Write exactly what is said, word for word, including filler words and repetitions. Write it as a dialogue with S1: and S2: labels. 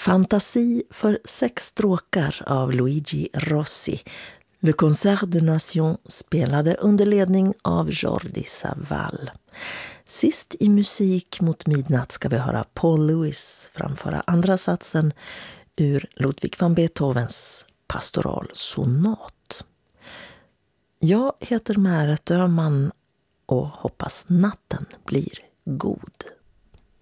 S1: Fantasi för sex stråkar av Luigi Rossi. Le Concert de Nation spelade under ledning av Jordi Savall. Sist i musik mot midnatt ska vi höra Paul Lewis framföra andra satsen ur Ludwig van Beethovens pastoralsonat. Jag heter Märet Öhman och hoppas natten blir god.